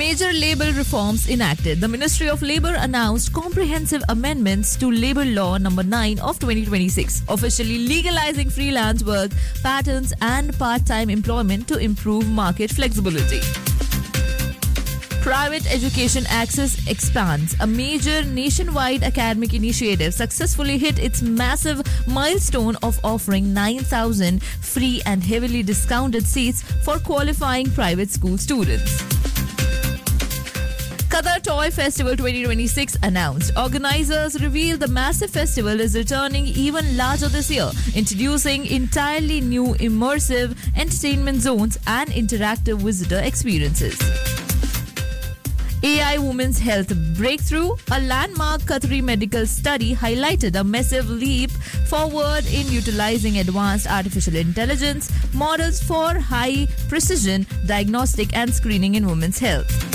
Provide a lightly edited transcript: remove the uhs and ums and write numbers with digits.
Major labor reforms enacted. The Ministry of Labour announced comprehensive amendments to Labour Law Number 9 of 2026, officially legalizing freelance work patterns and part-time employment to improve market flexibility. Private education access expands. A major nationwide academic initiative successfully hit its massive milestone of offering 9,000 free and heavily discounted seats for qualifying private school students. Qatar Toy Festival 2026 announced. Organizers reveal the massive festival is returning even larger this year, introducing entirely new immersive entertainment zones and interactive visitor experiences. AI Women's Health Breakthrough. A landmark Qatari medical study highlighted a massive leap forward in utilizing advanced artificial intelligence models for high precision diagnostic and screening in women's health.